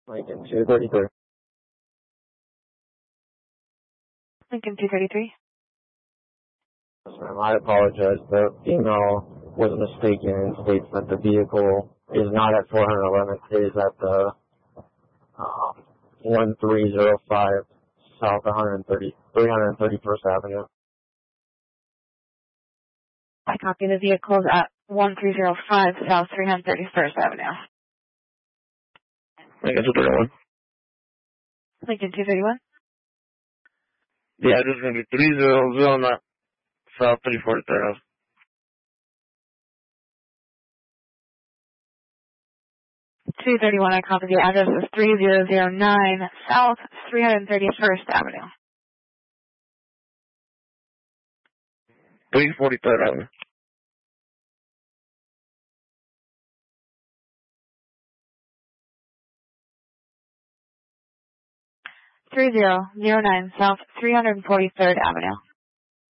Lincoln 233. Lincoln 233. Yes, ma'am. I apologize. The email was mistaken and states that the vehicle is not at 411. It is at the 1305 South 331st Avenue. I copy the vehicles at 1305 South 331st Avenue. Lincoln 231. Lincoln 231. The address is going to be 3009 South 343rd. 231, I copy the address is 3009 South 331st Avenue. 343rd Avenue. Three zero zero nine South 343rd Avenue.